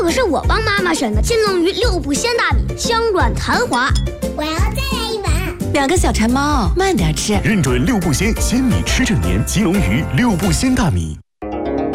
可是我帮妈妈选的金龙鱼6步鲜大米，香软弹滑。 我要再来一碗。 2个小馋猫，慢点吃。 认准6步鲜，鲜米吃正年，金龙鱼6步鲜大米。